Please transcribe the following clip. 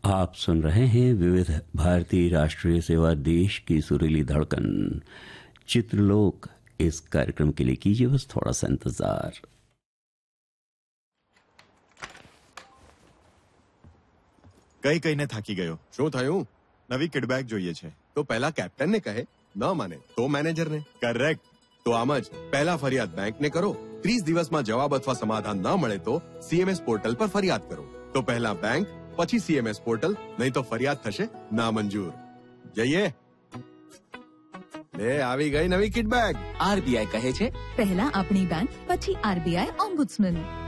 आप सुन रहे हैं विविध भारतीय राष्ट्रीय सेवा, देश की सुरीली धड़कन, चित्रलोक। इस कार्यक्रम के लिए कीजिए बस थोड़ा सा इंतजार। કઈ કઈને થાકી ગયો. શું થયું? નવી કિડબેગ જોઈએ છે. તો પહેલા કેપ્ટનને કહે, ન માને તો મેનેજરને. કરેક્ટ. તો આમ જ પહેલા ફરિયાદ બેંકને કરો. 30 દિવસમાં જવાબ અથવા સમાધાન ન મળે તો સીએમએસ પોર્ટલ પર ફરિયાદ કરો. તો પહેલા બેંક, પછી સીએમએસ પોર્ટલ, નહીં તો ફરિયાદ થશે નામંજૂર. જઈએ. લે આવી ગઈ નવી કિડબેગ. આરબીઆઈ કહે છે, પહેલા આપણી બેંક, પછી આરબીઆઈ ઓમ્બુડ્સમેન.